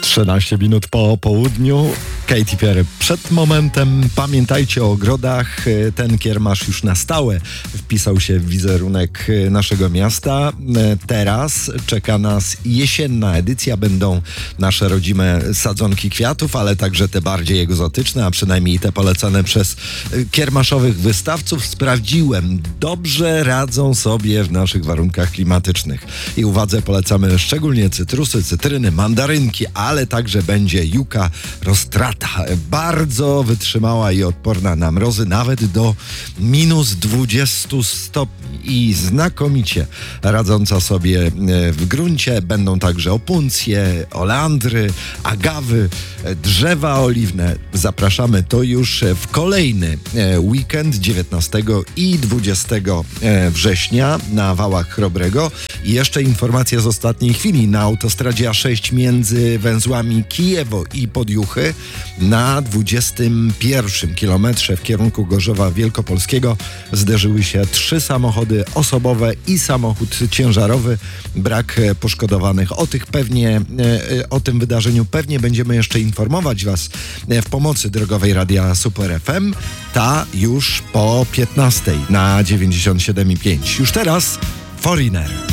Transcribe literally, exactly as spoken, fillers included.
trzynaście minut po południu. Katy Perry przed momentem. Pamiętajcie o ogrodach. Ten kiermasz już na stałe wpisał się w wizerunek naszego miasta. Teraz czeka nas jesienna edycja. Będą nasze rodzime sadzonki kwiatów, ale także te bardziej egzotyczne, a przynajmniej te polecane przez kiermaszowych wystawców. Sprawdziłem. Dobrze radzą sobie w naszych warunkach klimatycznych. I uwadze polecamy szczególnie cytrusy, cytryny, mandarynki, ale także będzie juka rostrata. Bardzo wytrzymała i odporna na mrozy, nawet do minus dwudziestu stopni i znakomicie radząca sobie w gruncie. Będą także opuncje, oleandry, agawy, drzewa oliwne. Zapraszamy to już w kolejny weekend dziewiętnastego i dwudziestego września na Wałach Chrobrego. I jeszcze informacja z ostatniej chwili. Na autostradzie A sześć między węzłami Kijewo i Podjuchy na dwudziestym pierwszym kilometrze w kierunku Gorzowa Wielkopolskiego zderzyły się trzy samochody osobowe i samochód ciężarowy. Brak poszkodowanych. O tych pewnie, o tym wydarzeniu pewnie będziemy jeszcze informować Was w pomocy drogowej Radia Super F M. Ta już po piętnastej na dziewięćdziesiąt siedem i pięć. Już teraz Foreigner.